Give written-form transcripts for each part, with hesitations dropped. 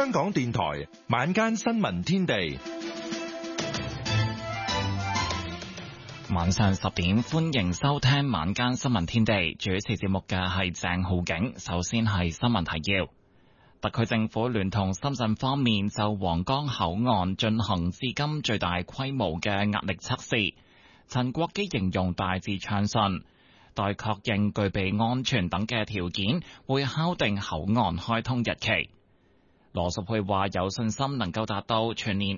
香港電台晚間新聞天地， 晚上10點，歡迎收聽晚間新聞天地。主持節目嘅係鄭浩景。首先係新聞提要。特區政府聯同深圳方面就皇崗口岸進行至今最大規模嘅壓力測試。陳國基形容大致暢順，待確認具備安全等嘅條件，會敲定口岸開通日期。羅淑佩話有信心能夠達到全年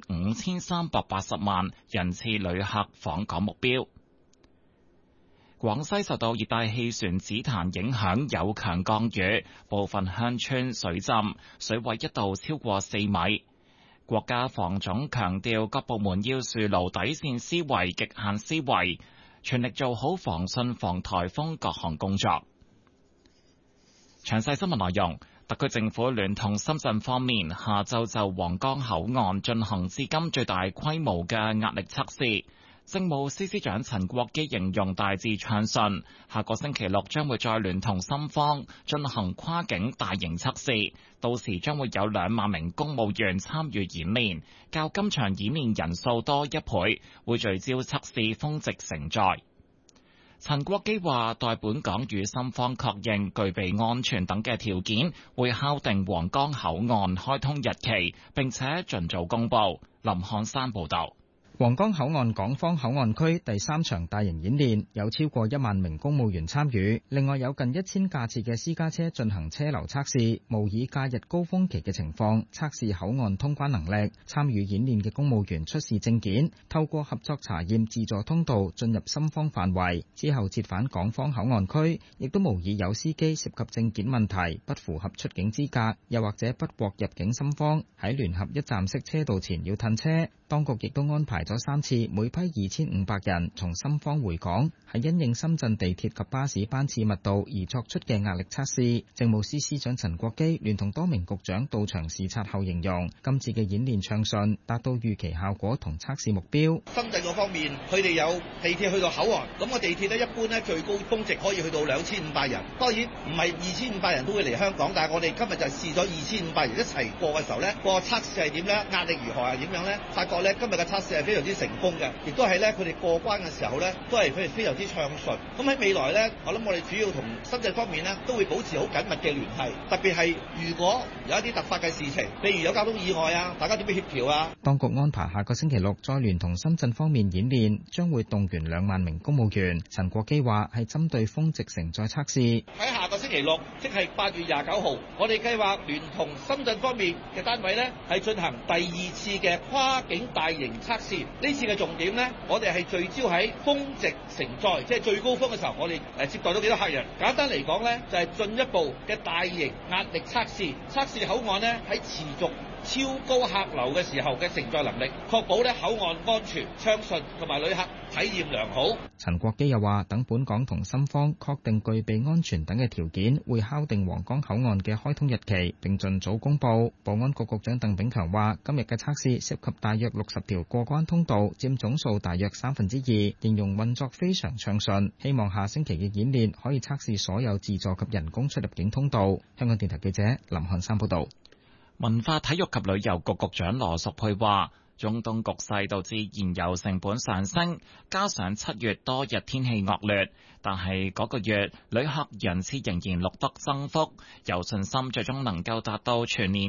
5380萬人次旅客訪港目標。廣西受到熱帶氣旋紫檀影響，有強降雨，部分鄉村水浸，水位一度超過4米。國家防總強調各部門要樹牢底線思維、極限思維，全力做好防汛防颱風各項工作。詳細新聞內容。特區政府聯同深圳方面下晝就皇崗口岸進行至今最大規模嘅壓力測試。政務司司長陳國基形容大致暢順，下個星期六將會再聯同深方進行跨境大型測試，到時將會有2萬名公務員參與演練，較今場演練人數多1倍，會聚焦測試峰值承載。陳國基話，待本港與深方確認具備安全等嘅條件，會敲定皇崗口岸開通日期，並且盡早公佈。林漢山報導。 皇崗口岸港方口岸區第3場大型演練有超過1萬名公務員參與，另外有近1000架次嘅私家車進行車流測試，模擬假日高峰期嘅情況，測試口岸通關能力。參與演練嘅公務員出示證件，透過合作查驗自助通道進入深方範圍，之後折返港方口岸區，亦都模擬有司機涉及證件問題，不符合出境資格，又或者不獲入境深方，喺聯合一站式車道前要褪車。當局亦都安排咗3次，每批2500人從深方回港，係因應深圳地鐵及巴士班次密度而作出嘅壓力測試。政務司司長陳國基聯同多名局長到場視察後形容，今次嘅演練暢順，達到預期效果同測試目標。 深圳嗰方面，佢哋有地鐵去到口岸，咁個地鐵呢一般呢最高峰值可以去到2500人。當然唔係2500人都會嚟香港，但係我哋今日就試咗2500人一齊過嘅時候呢，個測試係點呢？壓力如何係點樣呢？發覺今日嘅測試係非常之成功嘅，亦都係佢哋過關嘅時候都係佢哋非常之暢順。咁喺未來我諗我哋主要同深圳方面都會保持好緊密嘅聯繫，特別係如果有一啲突發嘅事情，譬如有交通意外啊，大家點樣協調啊？ 當局安排下個星期六再聯同深圳方面演練，將會動員2萬名公務員。陳國基話係針對峰值承載測試。 喺下個星期六，即係8月29號，我哋計劃聯同深圳方面嘅單位係進行第2次嘅跨境大型測試。呢次嘅重點我哋係聚焦喺峰值承載，即係最高峰嘅時候，我哋接待到幾多客人。簡單嚟講就係進一步嘅大型壓力測試，測試口岸喺持續超高客流嘅時候嘅承載能力，確保口岸安全暢順同埋旅客體驗良好。 陳國基又話，等本港同深方確定具備安全等嘅條件，會敲定皇崗口岸嘅開通日期，並盡早公佈。保安局局長鄧炳強話，今日嘅測試涉及大約60條過關通道，佔總數大約2/3，形容運作非常暢順。希望下星期嘅演練可以測試所有自助及人工出入境通道。香港電台記者林漢山報導。 文化體育及旅遊局局長羅淑佩話，中東局勢導致燃油成本上升，加上7月多日天氣惡劣，但係嗰個月旅客人次仍然錄得增幅，有信心最終能夠達到全年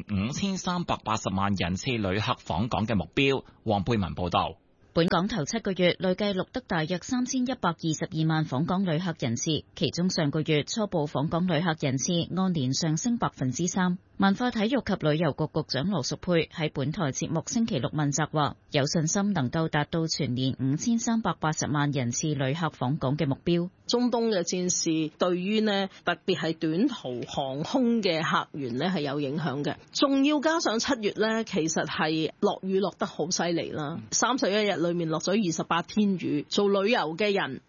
5380萬人次旅客訪港嘅目標。黃貝文報導。 本港頭7個月累計錄得大約3122萬訪港旅客人次，其中上個月初步訪港旅客人次按年上升3%。文化體育及旅遊局局長羅淑佩喺本台節目星期六問責話，有信心能夠達到全年5380萬人次旅客訪港嘅目標。 中東嘅戰事對於特別係短途航空嘅客源係有影響嘅，仲要加上7月其實係落雨落得好犀利啦，31日裏面落咗28天雨，做旅遊嘅人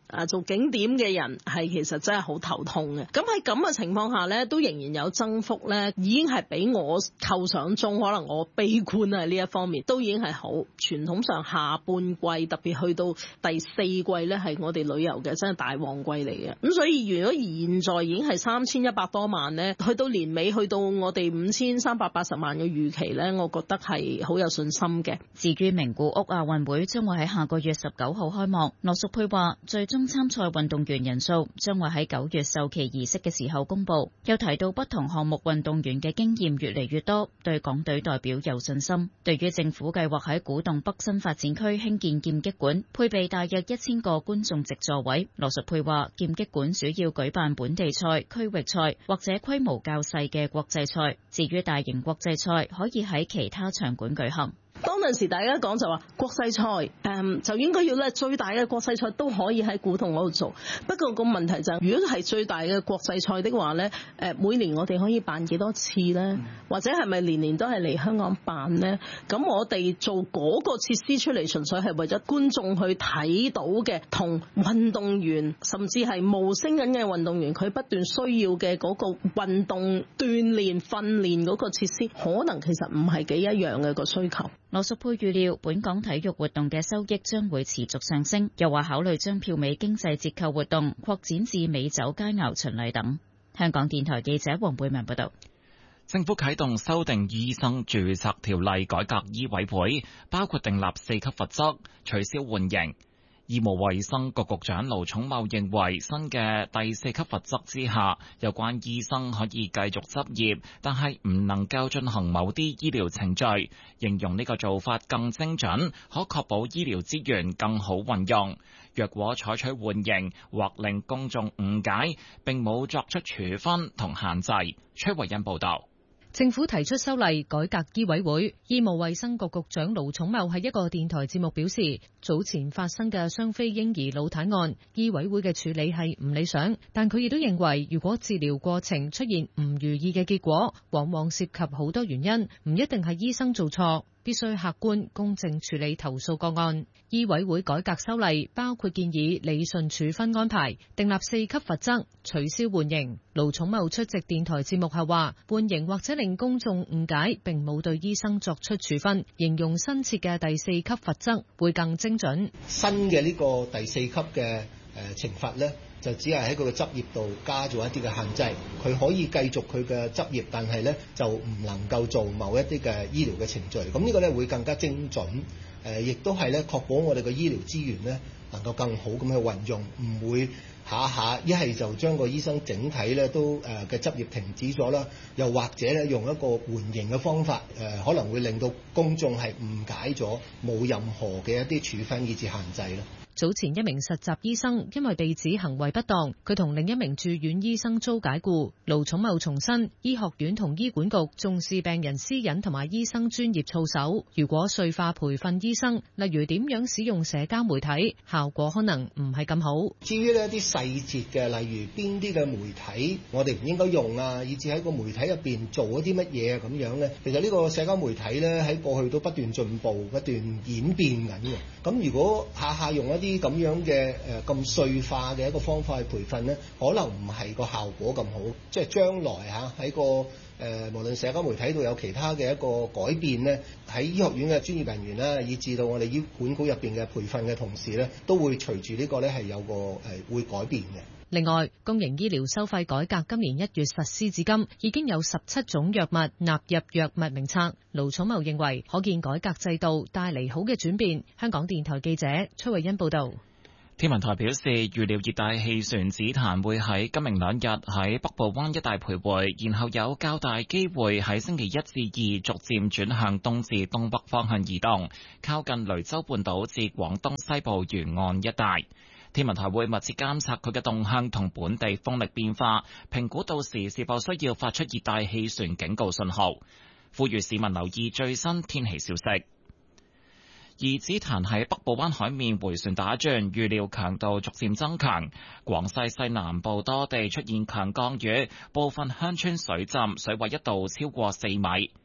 做景點嘅人係其實真係好頭痛嘅。咁喺咁嘅情況下咧，都仍然有增幅咧，已經係比我構想中可能我悲觀喺呢一方面都已經係好。傳統上下半季特別去到第四季咧，係我哋旅遊嘅真係大旺季嚟嘅。咁所以如果現在已經係3100多萬咧，去到年尾去到我哋5380萬嘅預期咧，我覺得係好有信心嘅。 至於名古屋亞運會將會喺下個月19號開幕，羅淑佩話最終參賽運動員人數將會喺9月授旗儀式嘅時候公佈。又提到不同項目運動員嘅經驗越嚟越多，對港隊代表有信心。對於政府計劃喺古洞北新發展區興建劍擊館，配備大約1000個觀眾席座位，羅淑佩話劍擊館主要舉辦本地賽、區域賽或者規模較細嘅國際賽，至於大型國際賽可以喺其他場館舉行。 當陣時大家講就話國際賽就應該要咧最大嘅國際賽都可以喺古洞嗰度做，不過個問題就係如果係最大嘅國際賽的話咧，每年我哋可以辦幾多次咧？或者係咪年年都係嚟香港辦咧？咁我哋做嗰個設施出嚟，純粹係為咗觀眾去睇到嘅，同運動員甚至係冒升緊嘅運動員佢不斷需要嘅嗰個運動鍛鍊訓練嗰個設施，可能其實唔係幾一樣嘅個需求。 羅淑佩預料本港體育活動嘅收益將會持續上升，又話考慮將票尾經濟折扣活動擴展至美酒佳餚巡禮等。香港電台記者黃貝文報道。 政府啟動修訂醫生註冊條例改革醫委會，包括訂立4級罰則，取消緩刑。醫務衛生局局長盧寵茂認為，新嘅第4級罰則之下，有關醫生可以繼續執業，但係唔能夠進行某啲醫療程序。形容呢個做法更精準，可確保醫療資源更好運用。若果採取緩刑或令公眾誤解，並冇作出處分同限制。崔慧欣報道。 政府提出修例改革醫委會，醫務衛生局局長盧寵茂喺一個電台節目表示，早前發生嘅雙非嬰兒腦癱案，醫委會嘅處理係唔理想，但佢亦都認為，如果治療過程出現唔如意嘅結果，往往涉及好多原因，唔一定係醫生做錯。必須客觀公正處理投訴個案。醫委會改革修例包括建議理順處分安排，訂立4級罰則，取消緩刑。盧寵茂出席電台節目後話，緩刑或者令公眾誤解，並冇對醫生作出處分，形容新設嘅第4級罰則會更精準。 新嘅呢個第4級嘅懲罰呢，就只係喺佢嘅執業度加咗一啲嘅限制，佢可以繼續佢嘅執業，但係呢就唔能夠做某一啲嘅醫療嘅程序。咁呢個呢會更加精準，亦都係呢確保我哋嘅醫療資源呢能夠更好咁去運用，唔會下下一係就將個醫生整體呢都嘅執業停止咗啦，又或者呢用一個緩刑嘅方法，可能會令到公眾係誤解咗，冇任何嘅一啲處分以至限制啦。 早前一名實習醫生因為被指行為不當，佢同另一名住院醫生遭解僱。盧寵茂重申，醫學院同醫管局重視病人私隱同埋醫生專業操守。如果碎化培訓醫生，例如點樣使用社交媒體，效果可能唔係咁好。 至於呢一啲細節嘅，例如邊啲嘅媒體我哋唔應該用啊，以至喺個媒體入邊做一啲乜嘢咁樣呢？其實呢個社交媒體呢，喺過去都不斷進步、不斷演變緊嘅。咁如果下下用一啲咁樣嘅咁碎化嘅一個方法去培訓呢，可能唔係個效果咁好。即係將來喺個無論社交媒體度有其他嘅一個改變呢，喺醫學院嘅專業人員啦，以至到我哋醫管局入邊嘅培訓嘅同事呢，都會隨住呢個呢係有個會改變嘅。 另外，公營醫療收費改革今年1月實施至今，已經有17種藥物納入藥物名冊。盧寵茂認為，可見改革制度帶嚟好嘅轉變。香港電台記者崔慧欣報道。 天文台表示，預料熱帶氣旋紫檀會喺今明兩日喺北部灣一帶徘徊，然後有較大機會喺星期1至2逐漸轉向東至東北方向移動，靠近雷州半島至廣東西部沿岸一帶。天文台會密切監察佢嘅動向同本地風力變化，評估到時是否需要發出熱帶氣旋警告信號，呼籲市民留意最新天氣消息。而紫檀喺北部灣海面迴旋打轉，預料強度逐漸增強，廣西西南部多地出現強降雨，部分鄉村水浸，水位一度超過4米。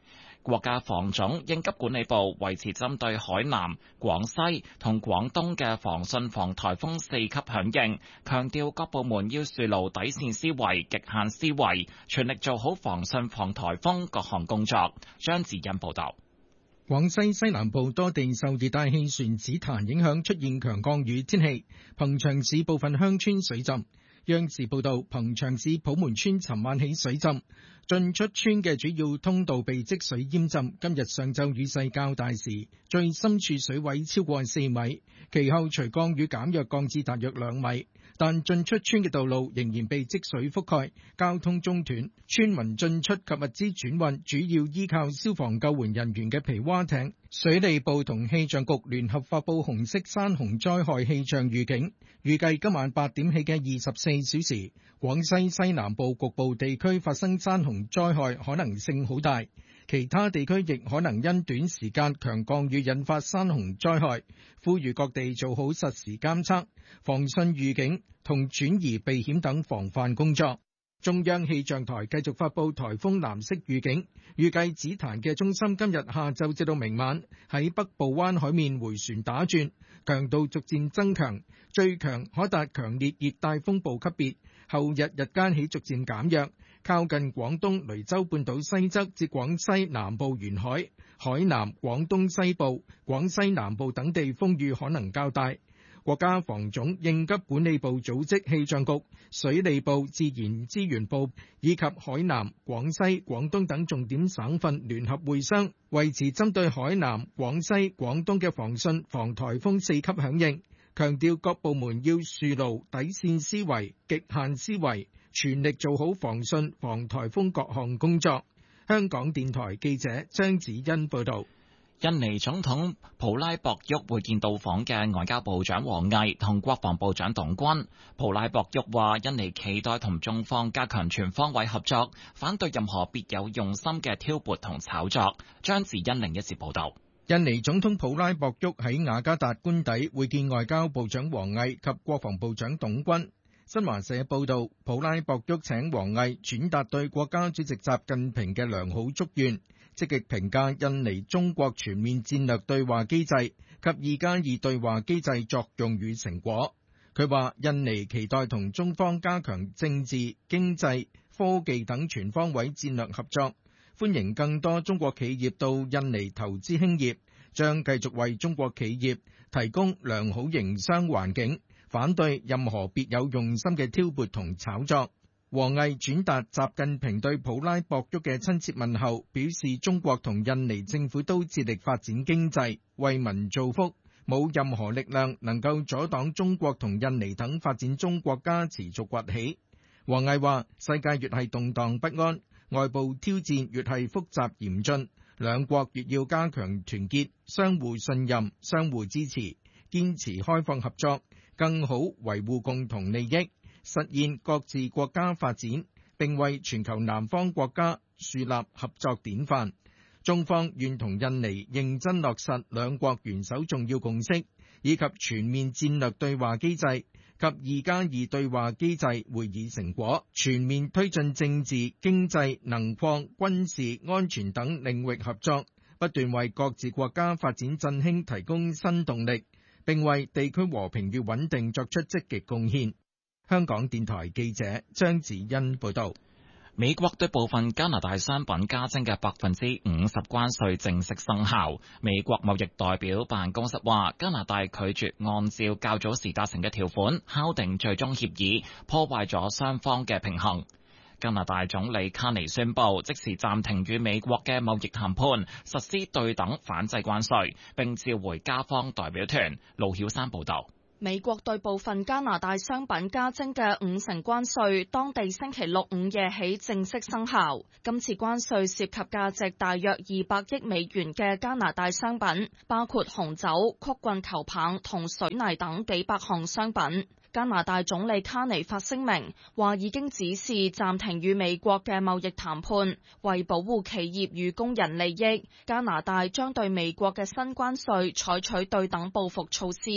國家防總、應急管理部維持針對海南、廣西同廣東嘅防汛防颱風4級響應，強調各部門要樹牢底線思維、極限思維，全力做好防汛防颱風各項工作。張子欣報道。 廣西西南部多地受熱帶氣旋紫檀影響，出現強降雨天氣，憑祥市部分鄉村水浸。央視報道，憑祥市普門村尋晚起水浸，進出村嘅主要通道被積水淹浸。今日上晝雨勢較大時，最深處水位超過4米，其後隨降雨減弱，降至大約2米。但進出村嘅道路仍然被積水覆蓋，交通中斷，村民進出及物資轉運主要依靠消防救援人員嘅皮划艇。水利部同氣象局聯合發布紅色山洪災害氣象預警，預計今晚8點起嘅24小時，廣西西南部局部地區發生山洪災害可能性好大，其他地區亦可能因短時間強降雨引發山洪災害，呼籲各地做好實時監測、防汛預警同轉移避險等防範工作。中央氣象台繼續發布颱風藍色預警，預計紫檀嘅中心今日下晝至到明晚喺北部灣海面迴旋打轉，強度逐漸增強，最強可達強烈熱帶風暴級別，後日日間起逐漸減弱，靠近廣東雷州半島西側至廣西南部沿海、海南、廣東西部、廣西南部等地風雨可能較大。國家防總、應急管理部組織氣象局、水利部、自然資源部以及海南、廣西、廣東等重點省份聯合會商，維持針對海南、廣西、廣東嘅防汛防颱風4級響應，強調各部門要樹牢底線思維、極限思維，全力做好防汛防颱風各項工作。香港電台記者張子欣報道。 印尼總統普拉博沃會見到訪嘅外交部長王毅同國防部長董軍。普拉博沃話：印尼期待同中方加強全方位合作，反對任何別有用心嘅挑撥同炒作。張子欣另一節報道。 印尼總統普拉博沃喺雅加達官邸會見外交部長王毅及國防部長董軍。新華社報道，普拉博沃請王毅轉達對國家主席習近平嘅良好祝願，積極評價印尼中國全面戰略對話機制及2+2對話機制作用與成果。佢話印尼期待同中方加強政治、經濟、科技等全方位戰略合作，歡迎更多中國企業到印尼投資興業，將繼續為中國企業提供良好營商環境，反對任何別有用心嘅挑撥同炒作。王毅轉達習近平對普拉博沃嘅親切問候，表示中國同印尼政府都致力發展經濟，為民造福，冇任何力量能夠阻擋中國同印尼等發展中國家持續崛起。王毅話：世界越係動盪不安，外部挑戰越係複雜嚴峻，兩國越要加強團結，相互信任，相互支持，堅持開放合作，更好維護共同利益，實現各自國家發展，並為全球南方國家樹立合作典範。中方願同印尼認真落實兩國元首重要共識，以及全面戰略對話機制及2+2對話機制會議成果，全面推進政治、經濟、能礦、軍事、安全等領域合作，不斷為各自國家發展振興提供新動力，並為地區和平與穩定作出積極貢獻。香港電台記者張子欣報道。 美國對部分加拿大商品加徵嘅50%關稅正式生效。美國貿易代表辦公室話，加拿大拒絕按照較早時達成嘅條款敲定最終協議，破壞咗雙方嘅平衡。加拿大總理卡尼宣布即時暫停與美國嘅貿易談判，實施對等反制關稅，並召回加方代表團。盧曉山報道。 美國對部分加拿大商品加徵嘅50%關稅，當地星期六午夜起正式生效。今次關稅涉及價值大約200億美元嘅加拿大商品，包括紅酒、曲棍球棒同水泥等幾百項商品。加拿大總理卡尼發聲明，話已經指示暫停與美國嘅貿易談判，為保護企業與工人利益，加拿大將對美國嘅新關稅採取對等報復措施。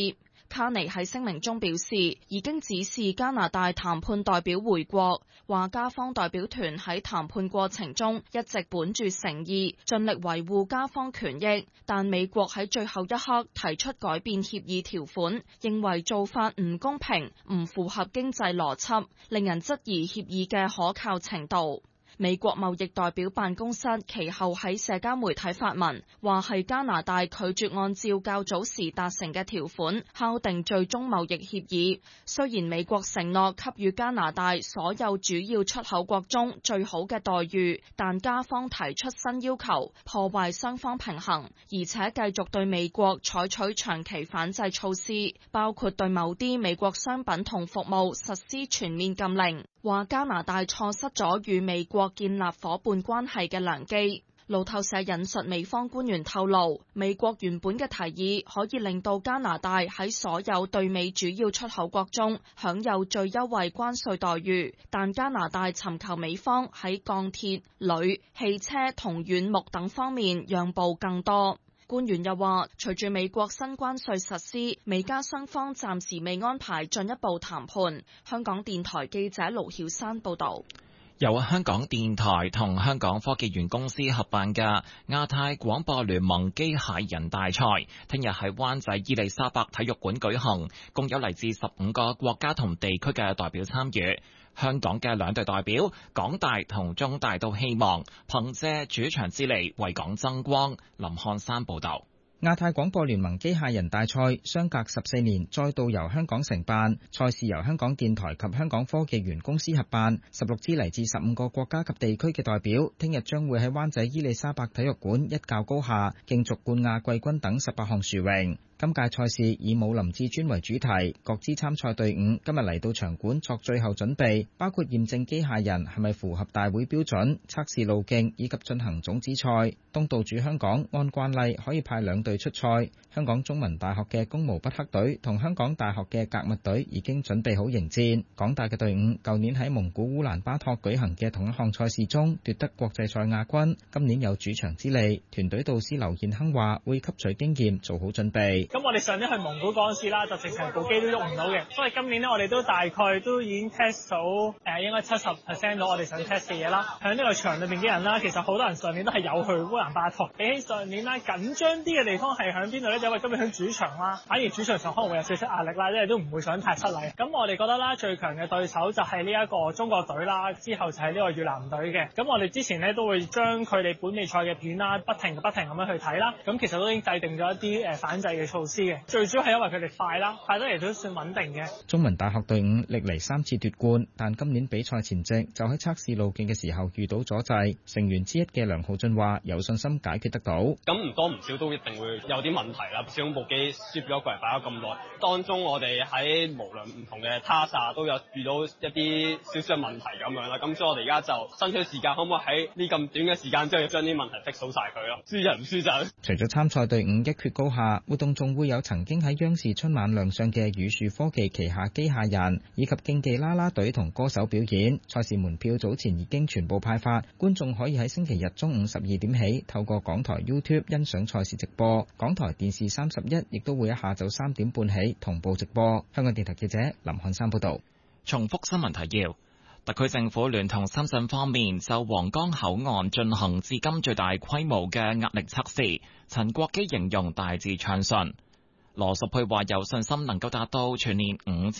卡尼喺聲明中表示，已經指示加拿大談判代表回國，話加方代表團喺談判過程中一直本住誠意，盡力維護加方權益，但美國喺最後一刻提出改變協議條款，認為做法唔公平，唔符合經濟邏輯，令人質疑協議嘅可靠程度。美國貿易代表辦公室其後喺社交媒體發文，話係加拿大拒絕按照較早時達成嘅條款敲定最終貿易協議。雖然美國承諾給予加拿大所有主要出口國中最好嘅待遇，但加方提出新要求，破壞雙方平衡，而且繼續對美國採取長期反制措施，包括對某啲美國商品同服務實施全面禁令。話加拿大錯失咗與美國建立夥伴關係嘅良機。路透社引述美方官員透露，美國原本嘅提議可以令到加拿大喺所有對美主要出口國中享有最優惠關稅待遇，但加拿大尋求美方喺鋼鐵、鋁、汽車同軟木等方面讓步更多。官員又話，隨住美國新關稅實施，美加雙方暫時未安排進一步談判。香港電台記者盧曉珊報導。 由香港電台同香港科技園公司合辦嘅亞太廣播聯盟機械人大賽，聽日喺灣仔伊利沙伯體育館舉行，共有嚟自15個國家同地區嘅代表參與。香港嘅兩隊代表，港大同中大都希望憑借主場之利為港爭光。林漢山報導。 亞太廣播聯盟機械人大賽相隔14年再度由香港承辦，賽事由香港電台及香港科技園公司合辦，16支嚟自15個國家及地區嘅代表，聽日將會喺灣仔伊利沙伯體育館一較高下，競逐冠亞季軍等18項殊榮。今屆賽事以武林至尊為主題，各支參賽隊伍今日嚟到場館作最後準備，包括驗證機械人係咪符合大會標準、測試路徑以及進行種子賽。東道主香港按慣例可以派2隊出賽，香港中文大學嘅攻無不克隊同香港大學嘅格物隊已經準備好迎戰。港大嘅隊伍舊年喺蒙古烏蘭巴托舉行嘅同一項賽事中奪得國際賽亞軍，今年有主場之利。團隊導師劉彥亨話會吸取經驗，做好準備。 咁我哋上年去蒙古嗰陣時啦，就直情部機都喐唔到嘅，所以今年呢，我哋都大概都已經 test 到應該70% 到我哋想 test 嘅嘢啦。喺呢個場裏邊嘅人啦，其實好多人上年都係有去烏蘭巴托，比起上年啦緊張啲嘅地方係喺邊度呢？就因為今年喺主場啦，反而主場上可能會有少少壓力啦，因為都唔會想太失禮。咁我哋覺得啦，最強嘅對手就係呢一個中國隊啦，之後就係呢個越南隊嘅。咁我哋之前呢，都會將佢哋本地賽嘅片啦，不停咁樣去睇啦。咁其實都已經制定咗一啲反制嘅措施嘅。最主要係因為佢哋快啦，快得嚟都算穩定嘅。 中文大學隊伍歷嚟3次奪冠，但今年比賽前夕就喺測試路徑嘅時候遇到阻滯。成員之一嘅梁浩俊話：有信心解決得到。 咁唔多唔少都一定會有啲問題啦。始終部機攝咗過嚟擺咗咁耐，當中我哋喺無論唔同嘅他殺都有遇到一啲少少嘅問題咁樣啦。咁所以我哋而家就爭取時間，可唔可以喺呢咁短嘅時間之後將啲問題 fix 好晒佢咯？輸人唔輸陣。 除咗參賽隊伍一決高下，活動仲會有曾經喺央視春晚亮相嘅宇樹科技旗下機械人，以及競技啦啦隊同歌手表演。賽事門票早前已經全部派發，觀眾可以喺星期日中午12點起透過港台 YouTube 欣賞賽事直播。港台電視31亦都會喺下晝3點半起同步直播。香港電台記者林漢山報道。 重複新聞提要：特區政府聯同深圳方面就皇崗口岸進行至今最大規模嘅壓力測試。陳國基形容大致暢順。羅淑佩話有信心能夠達到全年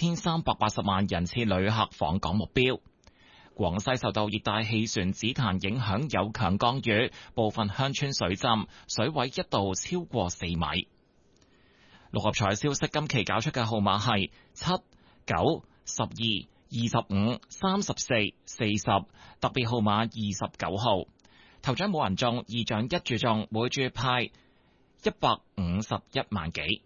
5380萬人次旅客訪港目標。廣西受到熱帶氣旋紫檀影響，有強降雨，部分鄉村水浸，水位一度超過4米。六合彩消息，今期搞出嘅號碼係7、9、12、25、34、40，特別號碼29號。頭獎冇人中，二獎一注中，每注派151萬幾。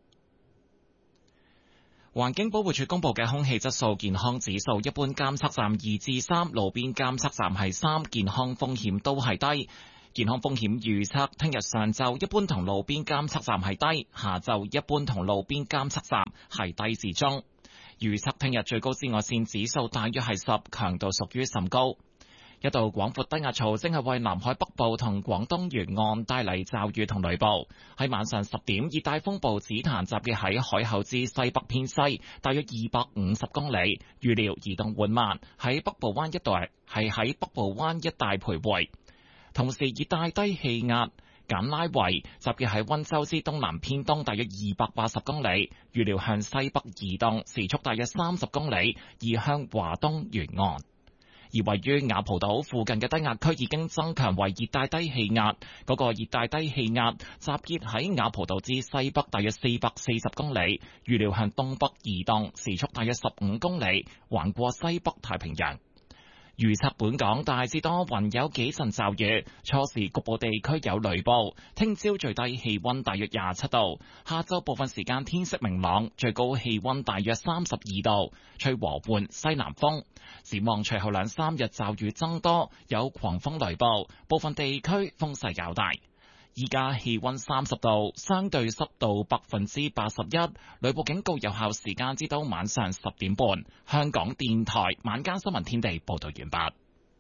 環境保護署公布嘅空氣質素健康指數，一般監測站2至3，路邊監測站係3，健康風險都係低。健康風險預測，聽日上晝一般同路邊監測站係低，下晝一般同路邊監測站係低至中。預測聽日最高紫外線指數大約係10，強度屬於甚高。 一道廣闊低壓槽正係為南海北部同廣東沿岸帶嚟驟雨同雷暴。喺晚上10點，熱帶風暴紫檀集結喺海口之西北偏西，大約250公里，預料移動緩慢，喺北部灣一帶徘徊。同時，熱帶低氣壓簡拉維集結喺溫州之東南偏東，大約280公里，預料向西北移動，時速大約30公里，移向華東沿岸。而位於雅蒲島附近嘅低壓區已經增強為熱帶低氣壓，嗰個熱帶低氣壓集結喺雅蒲島之西北大約440公里，預料向東北移動，時速大約15公里，橫過西北太平洋。預測本港大致多雲，有幾陣驟雨，初時局部地區有雷暴。聽朝最低氣溫大約27度，下晝部分時間天色明朗，最高氣溫大約32度，吹和緩西南風。展望隨後2、3日驟雨增多，有狂風雷暴，部分地區風勢較大。依家氣溫30度，相對濕度81%，雷暴警告有效時間至到晚上10點半。香港電台晚間新聞天地報道完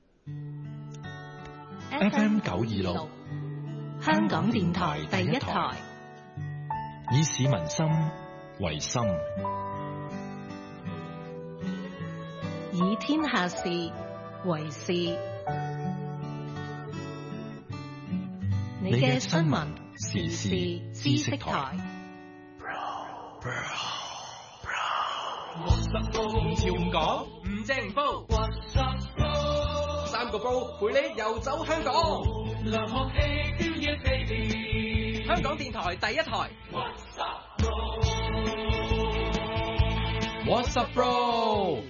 畢。FM 926， 香港電台第一台， 以市民心為心， 以天下事為事。你嘅新聞時事知識台。 唔潮唔講，唔正唔煲，3個煲陪你遊走香港。香港電台第一台。What's up, bro?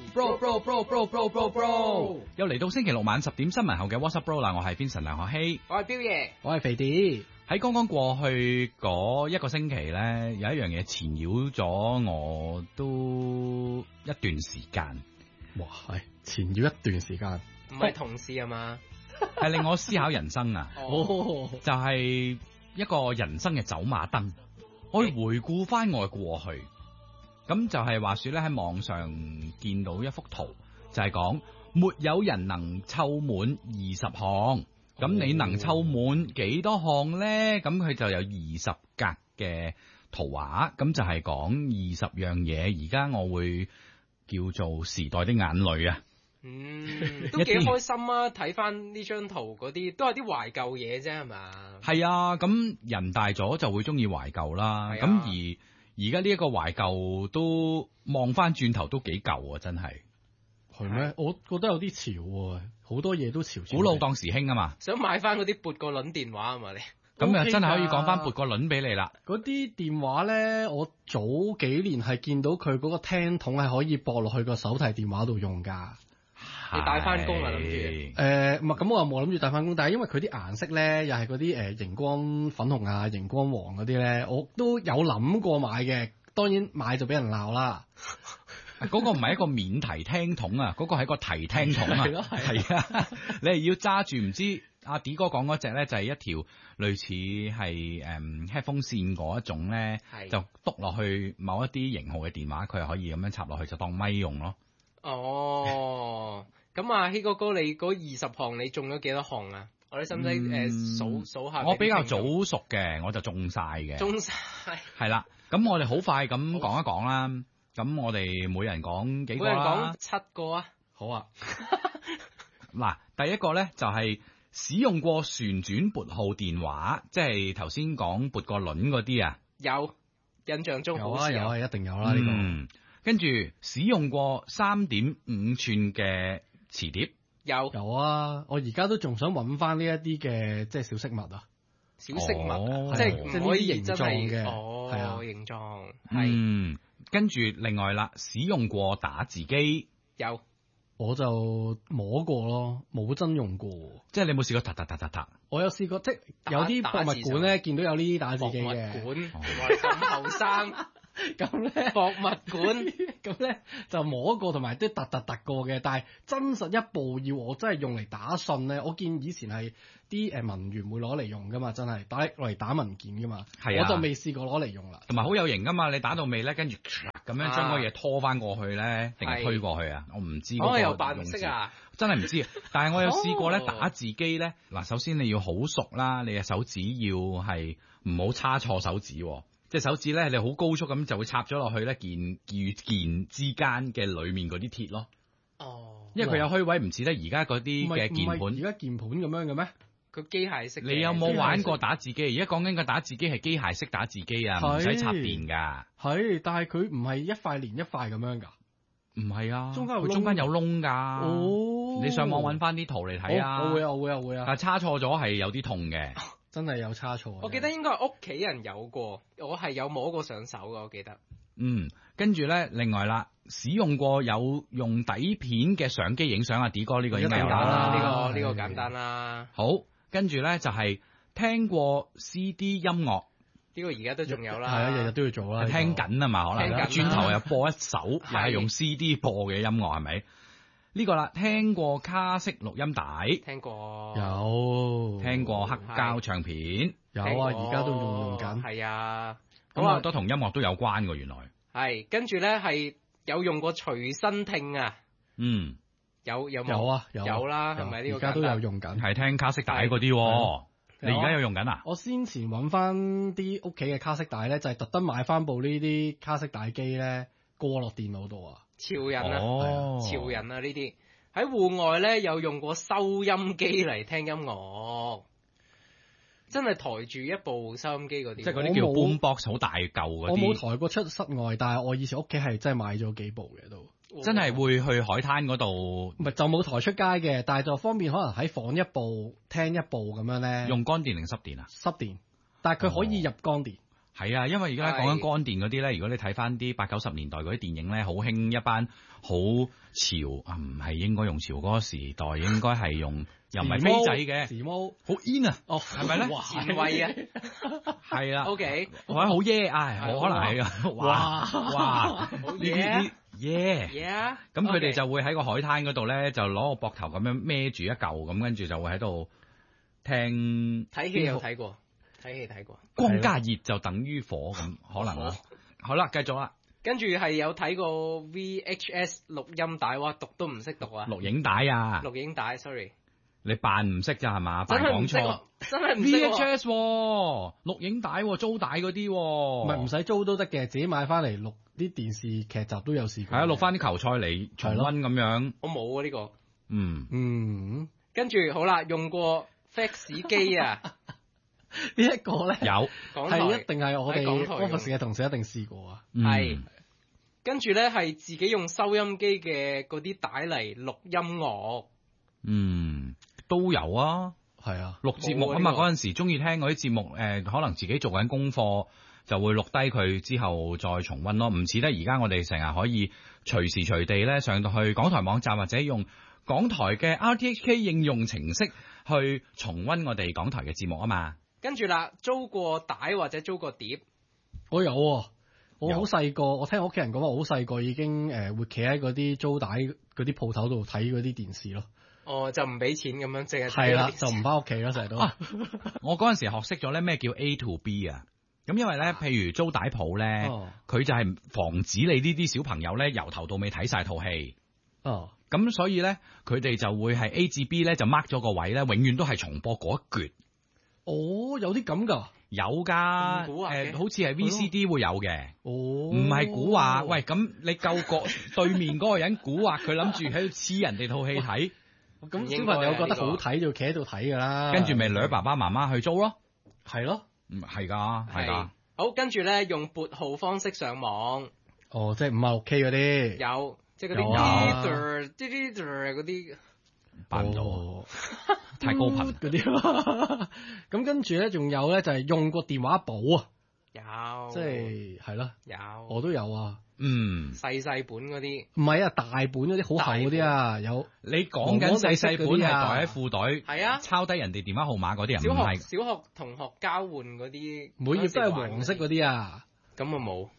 Bro， 又嚟到星期六晚10點新聞後嘅 What's up, bro 啦！我係 Vincent 梁學希， 我係彪爺， 我係肥啲。 喺剛剛過去嗰一個星期咧，有一樣嘢纏繞咗我都一段時間。 哇，係纏繞一段時間， 唔係同事啊嘛， 係令我思考人生啊！ 哦， 就係一個人生嘅走馬燈，我回顧翻我嘅過去。咁就係話說咧，喺網上見到一幅圖，就係講沒有人能湊滿20項，咁你能湊滿幾多項咧？咁佢就有20格嘅圖畫，咁就係講20樣嘢。而家我會叫做時代的眼淚啊！ 都幾開心啊！睇翻呢張圖嗰啲，都係啲懷舊嘢啫，係嘛？ 係啊，咁人大咗就會中意懷舊啦。咁而家呢一個懷舊都望翻轉頭都幾舊啊！真係係咩？我覺得有啲潮喎，好多嘢都潮。 古老當時興啊嘛！ 想買翻嗰啲撥個輪電話啊嘛你？ 咁啊真係可以講翻撥個輪俾你啦！ 嗰啲電話咧，我早幾年係見到佢嗰個聽筒係可以駁落去個手提電話度用㗎。 你帶翻工啊諗住？ 唔係咁，我又冇諗住帶翻工，但係因為佢啲顏色咧，又係嗰啲熒光粉紅啊、熒光黃嗰啲咧，我都有諗過買嘅。當然買就俾人鬧啦。 嗰個唔係一個免提聽筒啊，嗰個係一個提聽筒啊。係啊，你係要揸住，唔知阿 D 哥講嗰隻咧，就係一條類似係headphone 線嗰一種咧，就篤落去某一啲型號嘅電話，佢係可以咁樣插落去就當咪用咯。 哦。咁啊，希哥哥，你嗰20項你中咗幾多項啊？我哋使唔使數下？ 我比較早熟嘅，我就中晒嘅。 中晒係啦，咁我哋好快咁講一講啦。咁我哋每人講幾個啦？ 每人講7個啊。 好啊。嗱，第一個咧就係使用過旋轉撥號電話，即係頭先講撥個輪嗰啲啊。 有，印象中好似有啊，一定有啦呢個。 跟住使用過3.5寸嘅磁碟， 有啊！我而家都仲想揾翻呢一啲嘅即係小飾物啊， 小飾物， 即係呢啲形狀嘅， 係啊，形狀係。跟住另外啦，使用過打字機， 有， 我就摸過咯，冇真用過。 即係你有冇試過嗒？ 我有試過，即係有啲博物館咧見到有呢啲打字機嘅。 博物館咁後生。 咁咧博物館咁咧就摸過同埋都突過嘅，但係真實一部要我真係用嚟打信咧，我見以前係啲文員會攞嚟用噶嘛，真係攞嚟打文件噶嘛， 係啊， 我就未試過攞嚟用啦。 同埋好有型噶嘛，你打到尾咧，跟住咁樣將嗰嘢拖翻過去咧，定係推過去啊？我唔知嗰個又扮唔識啊！ 真係唔知，但係我有試過咧打字機咧。嗱，首先你要好熟啦，你嘅手指要係唔好叉錯手指，即係手指咧你好高速咁就會插咗落去咧件與件之間嘅裡面嗰啲鐵咯。 哦， 因為佢有虛位，唔似得而家嗰啲嘅鍵盤。 而家鍵盤咁樣嘅咩？ 佢機械式。 你有冇玩過打字機？而家講緊個打字機係機械式打字機啊，唔使插電㗎。 係，但係佢唔係一塊連一塊咁樣㗎。 唔係啊， 佢中間有窿㗎。 哦， 你上網揾翻啲圖嚟睇啊。 我會啊。 但係叉錯咗係有啲痛嘅。 真係有差錯。 我記得應該係屋企人有過，我係有摸過上手㗎，我記得。 跟住咧，另外啦，使用過有用底片嘅相機影相啊，D 哥呢個應該有啦。 呢個簡單啦。 好，跟住咧就係聽過 CD 音樂。 呢個而家都仲有啦。 係啊，日日都要做啦。 聽緊啊嘛，可能轉頭又播一首，又係用 CD 播嘅音樂，係咪？呢個啦，聽過卡式錄音帶， 聽過有， 聽過黑膠唱片， 有啊，而家都用緊， 係啊， 咁好多同音樂都有關㗎，原來係跟住咧係有用過隨身聽啊，有冇？有啦，係咪呢個而家都有用緊， 係聽卡式帶嗰啲，你而家有用緊啊？ 我先前揾翻啲屋企嘅卡式帶咧，就係特登買翻部呢啲卡式帶機咧，過落電腦度啊。 潮人啊，潮人啊！呢啲喺戶外咧有用過收音機嚟聽音樂，真係抬住一部收音機嗰啲， 即係嗰啲叫 boombox 好大嚿嗰啲。 我冇抬過出室外，但係我以前屋企係真係買咗幾部嘅都。 真係會去海灘嗰度， 唔係就冇抬出街嘅，但係就方便可能喺房一部聽一部咁樣咧。 用乾電定濕電啊？ 濕電，但係佢可以入乾電。 係啊，因為而家講緊乾電嗰啲咧，如果你睇翻啲80、90年代嗰啲電影咧，好興一班好潮啊，唔係應該用潮嗰個時代，應該係用又唔係飛仔嘅時髦， 好 in 啊， 係咪咧？ 前衛啊， 係啦 ，OK， 或者好耶，可能係啊，哇， 好耶耶， 咁佢哋就會喺個海灘嗰度咧，就攞個膊頭咁樣孭住一嚿，咁跟住就會喺度聽。 睇戲有睇過。睇戲睇過， 光加熱就等於火咁，可能好啦，繼續啦。 跟住係有睇過 VHS 錄音帶，哇，讀都唔識讀啊！ 錄影帶啊！ 錄影帶 ，sorry， 你扮唔識咋係嘛？扮講錯， 真係唔識。 VHS 錄影帶租帶嗰啲， 唔係唔使租都得嘅，自己買翻嚟錄啲電視劇集都有試過。 係啊，錄翻啲球賽嚟重溫咁樣。 我冇啊呢個。 跟住好啦，用過 fax 機啊。 呢一個咧有係一定係我哋 office 嘅同事一定試過啊， 係跟住咧係自己用收音機嘅嗰啲帶嚟錄音樂， 都有啊， 係啊， 錄節目啊嘛，嗰陣時中意聽嗰啲節目，可能自己做緊功課就會錄低佢之後再重溫咯，唔似得而家我哋成日可以隨時隨地咧上到去港台網站或者用港台嘅 RTHK 應用程式去重溫我哋港台嘅節目啊嘛。 跟住啦，租過帶或者租過碟， 我有喎，我好細個，我聽屋企人講話，我好細個已經會企喺嗰啲租帶嗰啲鋪頭度睇嗰啲電視咯。 哦，就唔俾錢咁樣，淨係係啦，就唔翻屋企咯，成日都。 我嗰陣時學識咗咧咩叫 A to B 啊，咁因為咧，譬如租帶鋪咧，佢就係防止你呢啲小朋友咧由頭到尾睇晒套戲。咁所以咧，佢哋就會係 A 至 B 咧就 mark 咗個位咧，永遠都係重播嗰一橛。 有啲咁㗎， 有㗎，好似係 VCD 會有嘅，唔係估話，喂，咁你夠個對面嗰個人估話，佢諗住喺度黐人哋套戲睇， 咁小朋友覺得好睇就企喺度睇㗎啦， 跟住咪掠爸爸媽媽去租咯， 係咯， 係㗎。 好，跟住咧用撥號方式上網， 即係56K 嗰啲， 有，即係嗰啲嗰啲。 辦唔到，太高頻嗰啲。咁跟住咧，仲有咧就係用個電話簿啊， 有， 即係咯， 有， 我都有啊。 細本嗰啲， 唔係啊，大本嗰啲好厚嗰啲啊，有。 你講緊細本係袋喺褲袋， 係啊， 抄低人哋電話號碼嗰啲人唔係。 小學同學交換嗰啲， 每頁都係黃色嗰啲啊， 咁啊冇。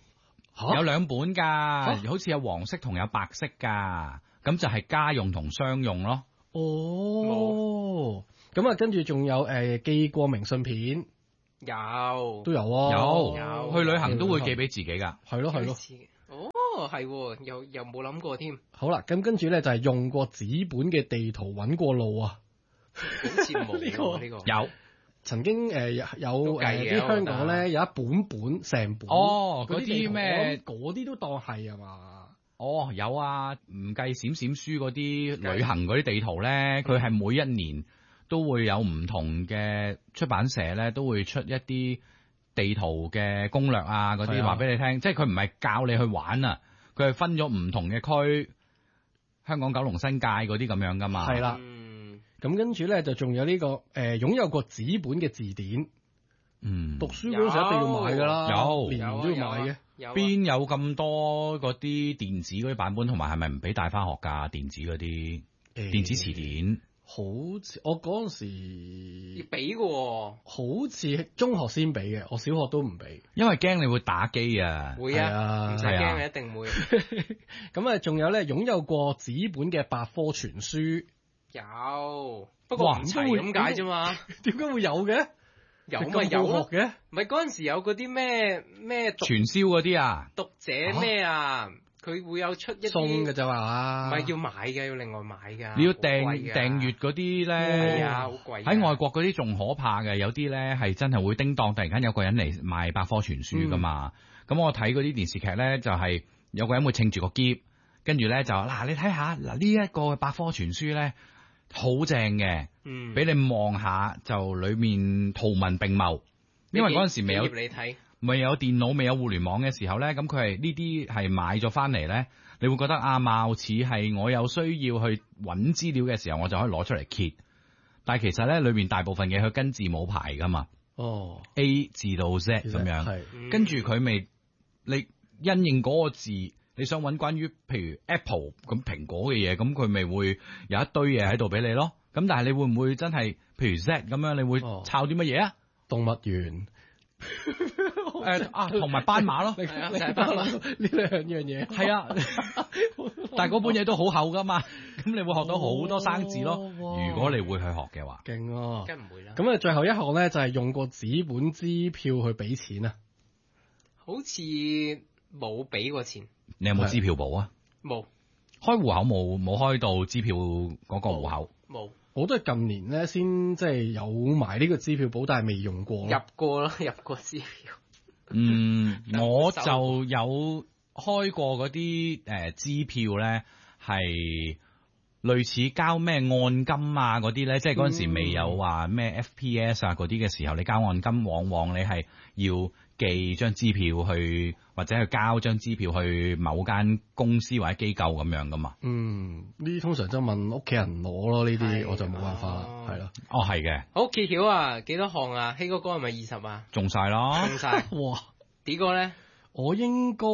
有兩本㗎，好似有黃色同有白色㗎，咁就係家用同商用咯。 哦，咁啊，跟住仲有寄過明信片，都有啊， 有去旅行都會寄俾自己㗎， 係咯。 哦，係喎，又冇諗過添。 好啦，咁跟住咧就係用過紙本嘅地圖揾過路啊， 好似冇呢個有。 曾經有啲香港咧有一本成本嗰啲咩嗰啲都當係啊嘛。 有啊，唔計閃閃書嗰啲旅行嗰啲地圖咧，佢係每一年都會有唔同嘅出版社咧都會出一啲地圖嘅攻略啊，嗰啲話俾你聽，即係佢唔係教你去玩啊，佢係分咗唔同嘅區，香港九龍新界嗰啲咁樣噶嘛。 係啦。咁跟住咧就仲有呢個擁有過紙本嘅字典，讀書嗰陣時一定要買噶啦，年年都要買嘅。 邊有咁多嗰啲電子嗰啲版本，同埋係咪唔俾帶翻學㗎？電子嗰啲電子詞典， 好似我嗰陣時要俾嘅， 好似中學先俾嘅，我小學都唔俾， 因為驚你會打機啊。 會啊，唔使驚，一定會。 咁啊，仲有咧擁有過紙本嘅百科全書。 有，不過唔齊咁解啫嘛。 點解會有嘅？ 有咪有咯嘅？ 唔係嗰陣時有嗰啲咩傳銷嗰啲啊？ 讀者咩啊？佢會有出一啲送嘅咋嘛？ 唔係要買嘅，要另外買㗎。 你要訂閱嗰啲咧？ 係啊，好貴。 喺外國嗰啲仲可怕嘅，有啲咧係真係會叮當，突然間有個人嚟賣百科全書㗎嘛。咁我睇嗰啲電視劇咧，就係有個人會稱住個篋，跟住咧就嗱你睇下嗱呢一個百科全書咧。好正嘅，俾你望下就裏面圖文並茂，因為嗰陣時未有電腦未有互聯網嘅時候咧，咁佢係呢啲係買咗翻嚟咧，你會覺得貌似係我有需要去揾資料嘅時候，我就可以攞出嚟揭，但係其實咧裏面大部分嘢佢跟字母排噶嘛，A 字到 Z 咁樣，跟住佢咪你因應嗰個字。你想揾關於譬如 Apple 咁蘋果嘅嘢，咁佢咪會有一堆嘢喺度俾你咯。咁但係你會唔會真係譬如 Z 咁樣，你會抄啲乜嘢啊？ 動物園同埋斑馬咯， 就係斑馬呢兩樣嘢。 係啊，但係嗰本嘢都好厚噶嘛，咁你會學到好多生字咯。如果你會去學嘅話， 勁啊！ 梗唔會啦。 咁啊，最後一項咧就係用過紙本支票去俾錢啊。 好似冇俾過錢。 你有冇支票簿啊？ 冇。 開戶口冇開到支票嗰個戶口。 冇。 我都係近年咧先即係有埋呢個支票簿，但係未用過。 入過支票。 我就有開過嗰啲支票咧，係類似交咩按金啊嗰啲咧，即係嗰陣時未有話咩 FPS 啊嗰啲嘅時候，你交按金往往你係要寄張支票去，或者去交張支票去某間公司或者機構咁樣噶嘛。 呢啲通常就問屋企人攞咯，呢啲我就冇辦法啦，係咯。 係嘅。 好揭曉啊！幾多項啊？希哥哥係咪20啊？ 中晒啦！ 中晒。 哇 ！D 哥咧？ 我應該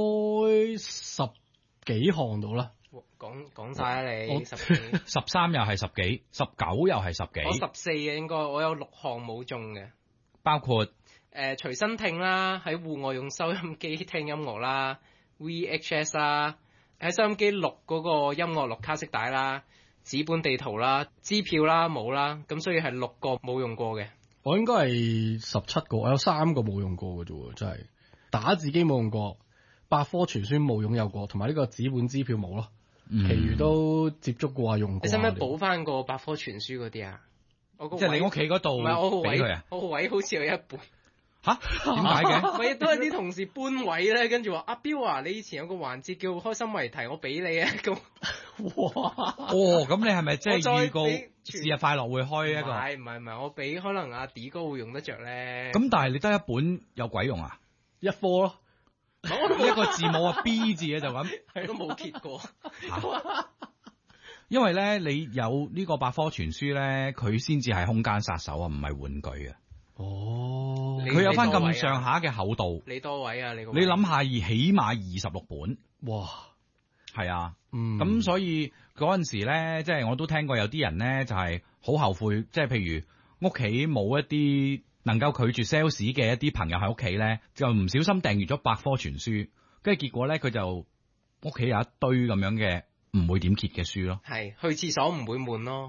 10幾項到啦。 講晒啦你，10幾。 13又係10幾，19又係10幾。 我14嘅應該，我有6項冇中嘅， 包括。 隨身聽啦，喺戶外用收音機聽音樂啦 ，VHS 啦，喺收音機錄嗰個音樂錄卡式帶啦，紙本地圖啦，支票啦冇啦，咁所以係6個冇用過嘅。 我應該係17個，我有3個冇用過嘅啫喎，真係打字機冇用過，百科全書冇擁有過，同埋呢個紙本支票冇咯，其餘都接觸過用過。 你使唔使補翻個百科全書嗰啲啊？ 即係你屋企嗰度俾佢啊？ 我個位好似有一半。 吓？點解嘅？ 咪都係啲同事搬位咧，跟住話阿彪啊，你以前有個環節叫開心謎題，我俾你啊咁。哇！ 咁你係咪即係預告節日快樂會開一個？ 唔係，我俾可能阿 D 哥會用得着咧。 咁但係你得一本有鬼用啊？ 一科咯， 一個字母啊 B 字嘅就咁， 係都冇揭過。 因為咧，你有呢個百科全書咧，佢先至係空間殺手啊，唔係玩具啊。佢有翻咁上下嘅厚度。 你多位啊？你諗下，起碼26本。 哇！ 係啊。咁所以嗰陣時咧，即係我都聽過有啲人咧，就係好後悔，即係譬如屋企冇一啲能夠拒絕 sales 嘅一啲朋友喺屋企咧，就唔小心訂閱咗百科全書， 跟住結果咧佢就屋企有一堆咁樣嘅唔會點揭嘅書咯。 係去廁所唔會悶咯。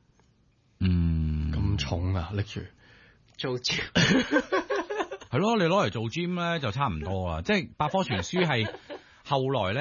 咁重啊，拎住做 gym 係咯，你攞嚟做 gym 咧就差唔多啦，即係百科全書係後來咧。